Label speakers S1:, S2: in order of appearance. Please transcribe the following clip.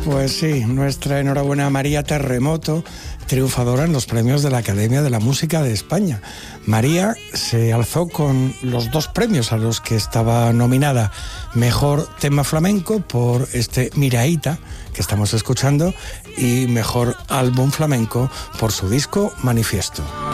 S1: Pues sí, nuestra enhorabuena a María Terremoto, triunfadora en los premios de la Academia de la Música de España. María se alzó con los 2 premios a los que estaba nominada: Mejor Tema Flamenco por este Miraíta que estamos escuchando y Mejor Álbum Flamenco por su disco Manifiesto.